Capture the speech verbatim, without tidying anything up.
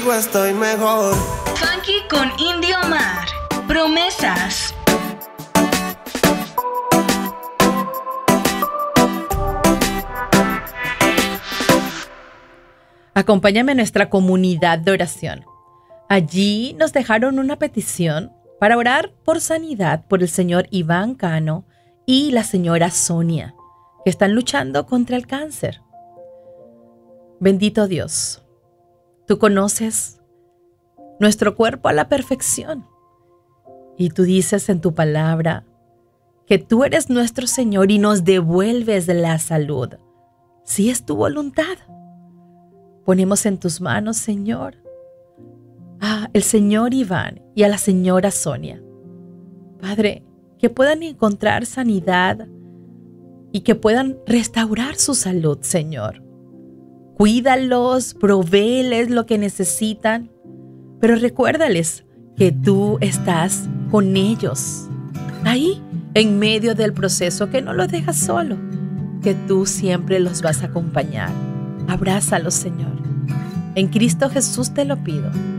Estoy mejor. Funky con Indio Mar. Promesas. Acompáñame a nuestra comunidad de oración. Allí nos dejaron una petición para orar por sanidad por el señor Iván Cano y la señora Sonia, que están luchando contra el cáncer. Bendito Dios, tú conoces nuestro cuerpo a la perfección. Y tú dices en tu palabra que tú eres nuestro Señor y nos devuelves la salud, si es tu voluntad. Ponemos en tus manos, Señor, a el señor Iván y a la señora Sonia. Padre, que puedan encontrar sanidad y que puedan restaurar su salud, Señor. Cuídalos, provéeles lo que necesitan, pero recuérdales que tú estás con ellos, ahí en medio del proceso, que no los dejas solo, que tú siempre los vas a acompañar. Abrázalos, Señor. En Cristo Jesús te lo pido.